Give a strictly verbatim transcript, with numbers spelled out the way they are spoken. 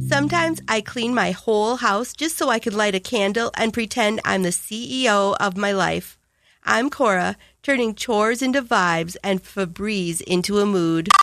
Sometimes I clean my whole house just so I could light a candle and pretend I'm the C E O of my life. I'm Cora, turning chores into vibes and Febreze into a mood.